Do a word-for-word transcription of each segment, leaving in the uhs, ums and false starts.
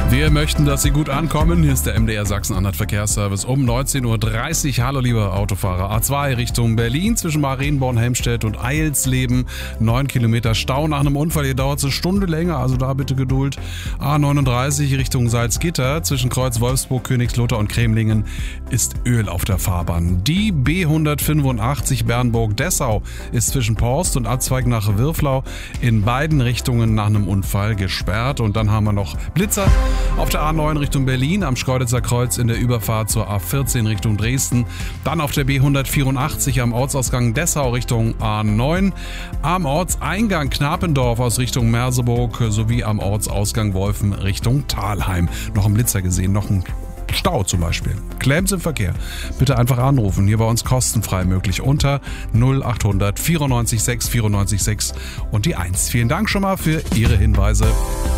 Wir möchten, dass Sie gut ankommen. Hier ist der M D R Sachsen-Anhalt Verkehrsservice um neunzehn Uhr dreißig. Hallo liebe Autofahrer. A zwei Richtung Berlin zwischen Marienborn, Helmstedt und Eilsleben. Neun Kilometer Stau nach einem Unfall. Hier dauert es eine Stunde länger, also da bitte Geduld. A neununddreißig Richtung Salzgitter zwischen Kreuz Wolfsburg, Königslutter und Cremlingen ist Öl auf der Fahrbahn. Die B hundertfünfundachtzig Bernburg-Dessau ist zwischen Porst und Abzweig nach Wirflau in beiden Richtungen nach einem Unfall gesperrt. Und dann haben wir noch Blitzer auf der A neun Richtung Berlin, am Schkeuditzer Kreuz in der Überfahrt zur A vierzehn Richtung Dresden. Dann auf der B hundertvierundachtzig am Ortsausgang Dessau Richtung A neun. Am Ortseingang Knapendorf aus Richtung Merseburg sowie am Ortsausgang Wolfen Richtung Thalheim. Noch ein Blitzer gesehen, noch ein Stau zum Beispiel. Claims im Verkehr. Bitte einfach anrufen. Hier bei uns kostenfrei möglich unter null achthundert vierundneunzig sechs vierundneunzig sechs und die eins. Vielen Dank schon mal für Ihre Hinweise.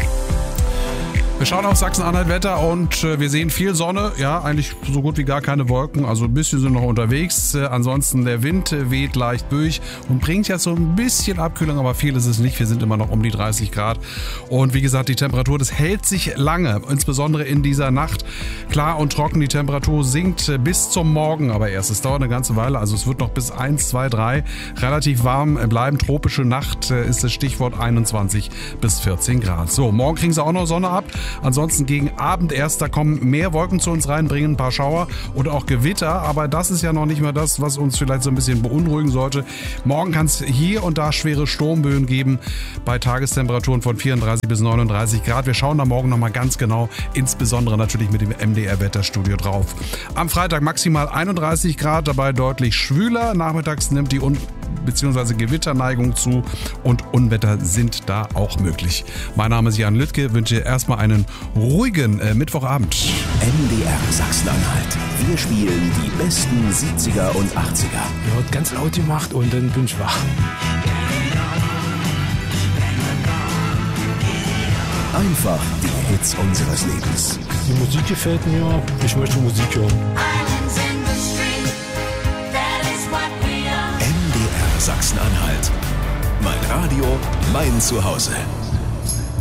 Wir schauen auf Sachsen-Anhalt-Wetter und äh, wir sehen viel Sonne, ja, eigentlich so gut wie gar keine Wolken, also ein bisschen sind noch unterwegs. Äh, ansonsten der Wind äh, weht leicht durch und bringt jetzt so ein bisschen Abkühlung, aber viel ist es nicht. Wir sind immer noch um die dreißig Grad und wie gesagt, die Temperatur, das hält sich lange, insbesondere in dieser Nacht. Klar und trocken, die Temperatur sinkt äh, bis zum Morgen, aber erst, es dauert eine ganze Weile, also es wird noch bis eins, zwei, drei relativ warm bleiben. Tropische Nacht äh, ist das Stichwort einundzwanzig bis vierzehn Grad. So, morgen kriegen sie auch noch Sonne ab. Ansonsten gegen Abend erst, da kommen mehr Wolken zu uns rein, bringen ein paar Schauer und auch Gewitter. Aber das ist ja noch nicht mal das, was uns vielleicht so ein bisschen beunruhigen sollte. Morgen kann es hier und da schwere Sturmböen geben bei Tagestemperaturen von vierunddreißig bis neununddreißig Grad. Wir schauen da morgen nochmal ganz genau, insbesondere natürlich mit dem M D R-Wetterstudio drauf. Am Freitag maximal einunddreißig Grad, dabei deutlich schwüler. Nachmittags nimmt die Un- bzw. Gewitterneigung zu und Unwetter sind da auch möglich. Mein Name ist Jan Lüttke, wünsche erstmal einen ruhigen äh, Mittwochabend. M D R Sachsen-Anhalt. Wir spielen die besten siebziger und achtziger. Ja, hat ganz laut gemacht und dann bin ich wach. Einfach die Hits unseres Lebens. Die Musik gefällt mir, ich möchte Musik hören. M D R Sachsen-Anhalt. Mein Radio, mein Zuhause.